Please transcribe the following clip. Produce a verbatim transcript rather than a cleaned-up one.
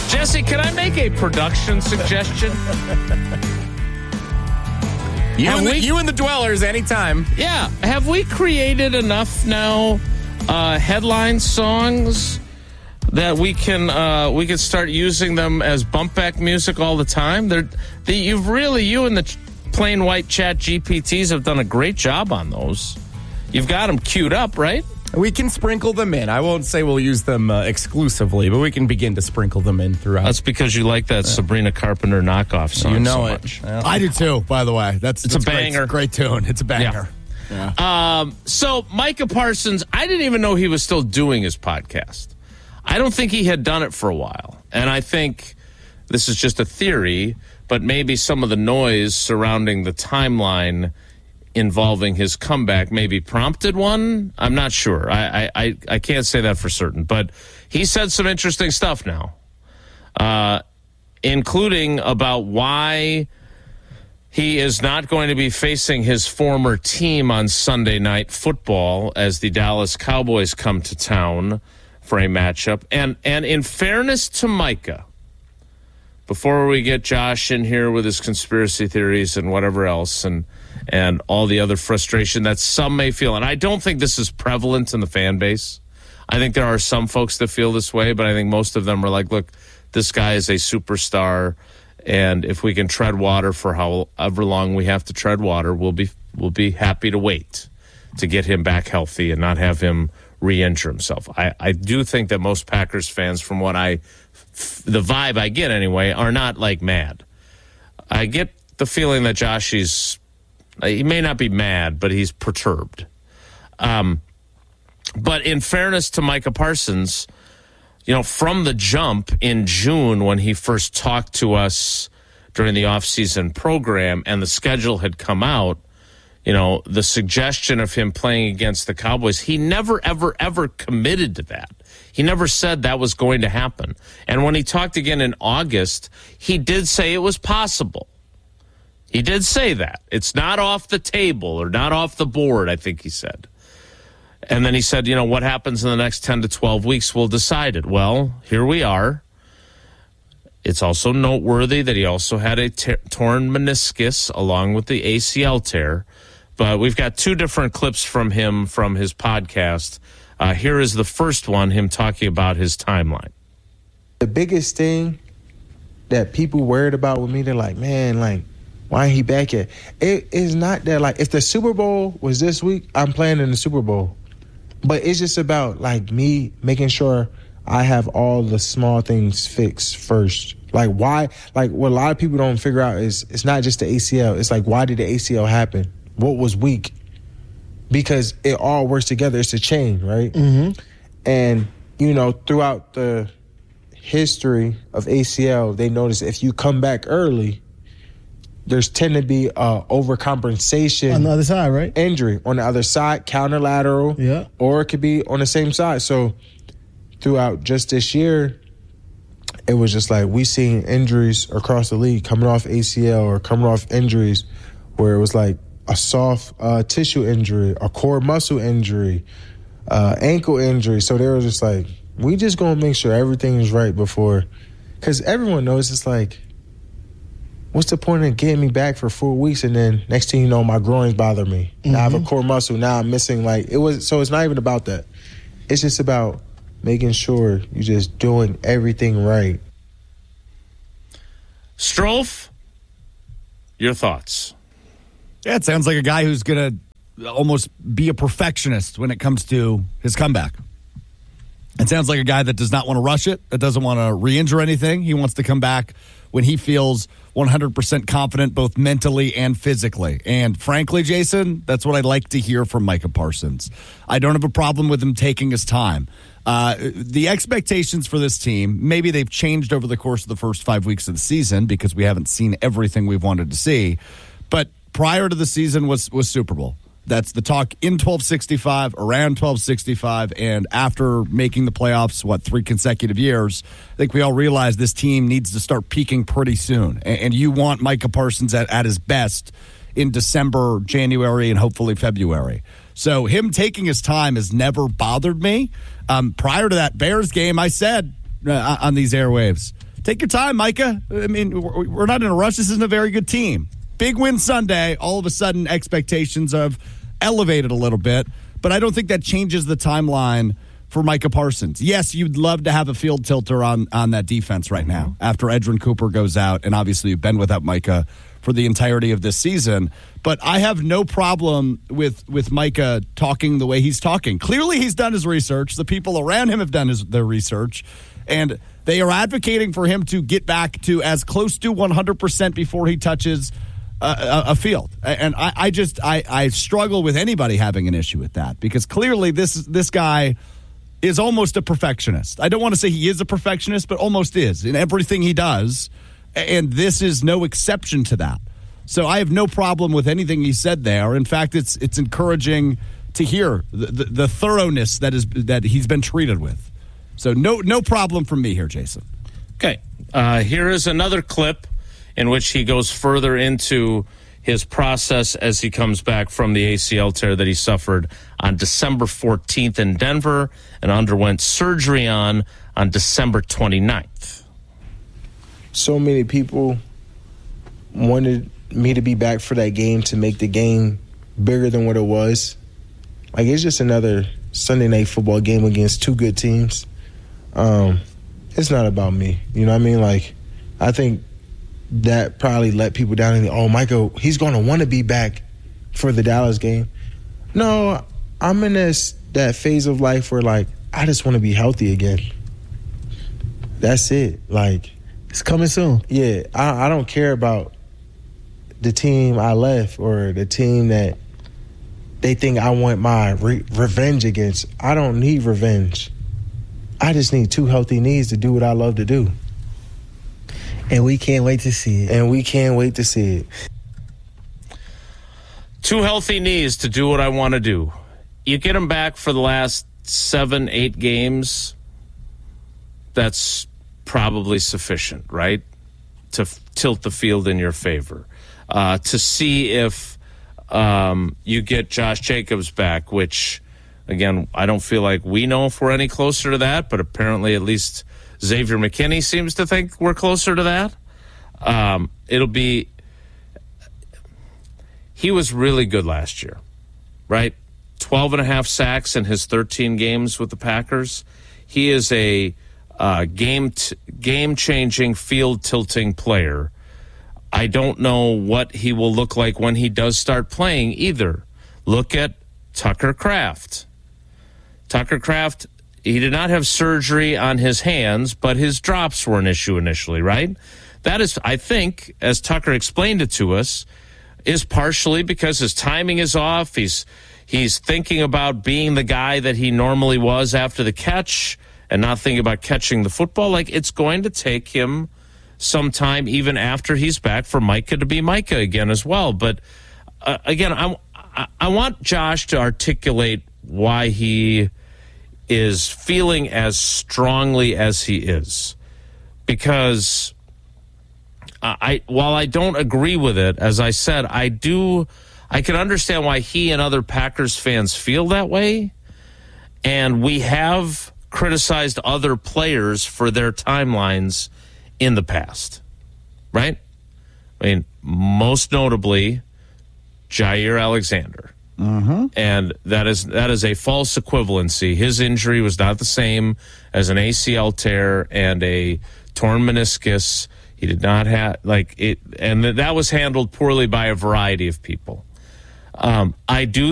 Jesse, can I make a production suggestion? You and, the, we, you and the dwellers, anytime. Yeah. Have we created enough now uh, headline songs that we can uh, we can start using them as bump back music all the time? They're, they, you've really, you and the ch- plain white chat G P Ts have done a great job on those. You've got them queued up, right? We can sprinkle them in. I won't say we'll use them uh, exclusively, but we can begin to sprinkle them in throughout. That's because you like that yeah. Sabrina Carpenter knockoff song you know so it. much. Yeah. I do too, by the way. That's It's that's a banger. Great, great tune. It's a banger. Yeah. Yeah. Um, so Micah Parsons, I didn't even know he was still doing his podcast. I don't think he had done it for a while. And I think this is just a theory, but maybe some of the noise surrounding the timeline involving his comeback maybe prompted one. I'm not sure. I, I, I can't say that for certain. But he said some interesting stuff now, uh, including about why he is not going to be facing his former team on Sunday Night Football as the Dallas Cowboys come to town for a matchup. And, and in fairness to Micah, before we get Josh in here with his conspiracy theories and whatever else and and all the other frustration that some may feel, and I don't think this is prevalent in the fan base. I think there are some folks that feel this way, but I think most of them are like, look, this guy is a superstar, and if we can tread water for however long we have to tread water, we'll be we'll be happy to wait to get him back healthy and not have him re-injure himself. I, I do think that most Packers fans, from what I, the vibe I get anyway, are not like mad. I get the feeling that Josh, he's, he may not be mad, but he's perturbed. Um, but in fairness to Micah Parsons, you know, from the jump in June when he first talked to us during the offseason program and the schedule had come out, you know, the suggestion of him playing against the Cowboys, he never, ever, ever committed to that. He never said that was going to happen. And when he talked again in August, he did say it was possible. He did say that. It's not off the table or not off the board, I think he said. And then he said, you know, what happens in the next ten to twelve weeks, we'll decide it. Well, here we are. It's also noteworthy that he also had a t- torn meniscus along with the A C L tear. But we've got two different clips from him from his podcast. Uh, here is the first one, him talking about his timeline. The biggest thing that people worried about with me, they're like, man, like, why ain't he back yet? It is not that, like, if the Super Bowl was this week, I'm playing in the Super Bowl. But it's just about, like, me making sure I have all the small things fixed first. Like, why, like, what a lot of people don't figure out is it's not just the A C L. It's like, why did the A C L happen? What was weak? Because it all works together. It's a chain, right? Mm-hmm. And, you know, throughout the history of A C L, they notice if you come back early, there's tend to be uh, overcompensation on the other side, right? Injury on the other side, counterlateral, yeah, or it could be on the same side. So throughout just this year, it was just like we seen injuries across the league coming off A C L or coming off injuries where it was like a soft uh, tissue injury, a core muscle injury, uh, ankle injury. So they were just like, we just gonna make sure everything is right before, because everyone knows it's like, what's the point of getting me back for four weeks and then next thing you know, my groins bother me. Mm-hmm. Now I have a core muscle. Now I'm missing, like, it was, so it's not even about that. It's just about making sure you're just doing everything right. Strofe, your thoughts? Yeah, it sounds like a guy who's going to almost be a perfectionist when it comes to his comeback. It sounds like a guy that does not want to rush it, that doesn't want to re-injure anything. He wants to come back when he feels one hundred percent confident both mentally and physically. And frankly, Jason, that's what I'd like to hear from Micah Parsons. I don't have a problem with him taking his time. Uh, the expectations for this team, maybe they've changed over the course of the first five weeks of the season because we haven't seen everything we've wanted to see. But prior to the season was, was Super Bowl. That's the talk in twelve sixty-five, around twelve sixty-five, and after making the playoffs, what, three consecutive years, I think we all realize this team needs to start peaking pretty soon. And, and you want Micah Parsons at, at his best in December, January, and hopefully February. So him taking his time has never bothered me. Um, prior to that Bears game, I said uh, on these airwaves, take your time, Micah. I mean, we're we're not in a rush. This isn't a very good team. Big win Sunday. All of a sudden, expectations have elevated a little bit, but I don't think that changes the timeline for Micah Parsons. Yes, you'd love to have a field tilter on, on that defense right now after Edgerrin Cooper goes out, and obviously you've been without Micah for the entirety of this season. But I have no problem with, with Micah talking the way he's talking. Clearly he's done his research. The people around him have done his, their research, and they are advocating for him to get back to as close to one hundred percent before he touches a, a field. And I, I just I, I struggle with anybody having an issue with that, because clearly this this guy is almost a perfectionist. I don't want to say he is a perfectionist, but almost is in everything he does. And this is no exception to that. So I have no problem with anything he said there. In fact, it's it's encouraging to hear the, the, the thoroughness that is that he's been treated with. So no no problem from me here, Jason. Okay. Uh, here is another clip in which he goes further into his process as he comes back from the A C L tear that he suffered on December fourteenth in Denver and underwent surgery on on December twenty-ninth. So many people wanted me to be back for that game, to make the game bigger than what it was. Like, it's just another Sunday night football game against two good teams. Um, it's not about me. You know what I mean? Like, I think that probably let people down and, oh, Michael, he's going to want to be back for the Dallas game. No, I'm in this that phase of life where, like, I just want to be healthy again. That's it. Like, it's coming soon. Yeah, I, I don't care about the team I left or the team that they think I want my re- revenge against. I don't need revenge. I just need two healthy knees to do what I love to do. And we can't wait to see it. And we can't wait to see it. Two healthy knees to do what I want to do. You get him back for the last seven, eight games, that's probably sufficient, right? To f- tilt the field in your favor. Uh, to see if um, you get Josh Jacobs back, which, again, I don't feel like we know if we're any closer to that, but apparently at least Xavier McKinney seems to think we're closer to that. Um, it'll be... He was really good last year, right? twelve and a half sacks in his thirteen games with the Packers. He is a uh, game t- game-changing, field-tilting player. I don't know what he will look like when he does start playing either. Look at Tucker Kraft. Tucker Kraft, he did not have surgery on his hands, but his drops were an issue initially, right? That is, I think, as Tucker explained it to us, is partially because his timing is off. He's he's thinking about being the guy that he normally was after the catch and not thinking about catching the football. Like, it's going to take him some time, even after he's back, for Micah to be Micah again as well. But, uh, again, I, I, I want Josh to articulate why he is feeling as strongly as he is. Because I, while I don't agree with it, as I said, I do, I can understand why he and other Packers fans feel that way. And we have criticized other players for their timelines in the past, right? I mean, most notably, Jair Alexander. Mm-hmm. And that is that is a false equivalency. His injury was not the same as an A C L tear and a torn meniscus. He did not have, like, it, and that was handled poorly by a variety of people. Um, I do